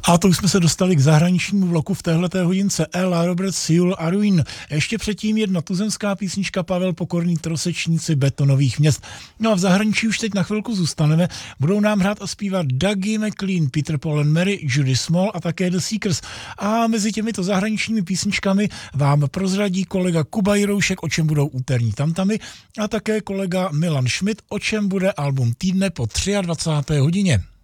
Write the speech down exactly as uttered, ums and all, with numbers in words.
A to už jsme se dostali k zahraničnímu bloku v téhleté hodince. Ella Roberts, Seoul a Ruin. Ještě předtím jedna tuzemská písnička Pavel Pokorný, Trosečníci betonových měst. No a v zahraničí už teď na chvilku zůstaneme. Budou nám hrát a zpívat Dougie MacLean, Peter Paul and Mary, Judy Small a také The Seekers. A mezi těmito zahraničními písničkami vám prozradí kolega Kuba Jiroušek, o čem budou úterní tamtamy, a také kolega Milan Schmidt, o čem bude album týdne po dvacáté třetí hodině.